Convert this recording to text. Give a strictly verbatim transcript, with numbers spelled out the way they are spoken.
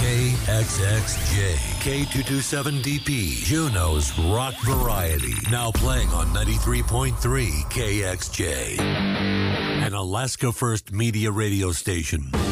K X X J, K two twenty-seven D P, Juneau's Rock Variety. Now playing on ninety-three point three K X J. An Alaska First Media radio station.